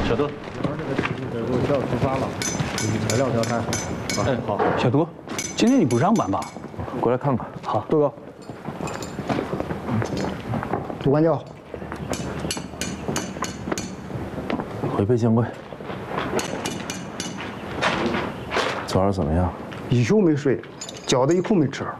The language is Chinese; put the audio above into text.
小杜， 这个给我叫出发了，材料交代好。 哎，好。 小杜，今天你不上班吧？ 过来看看。 好， 杜哥，杜官教， 回备见贵。昨儿怎么样？ 一宿没睡，觉得一口没吃。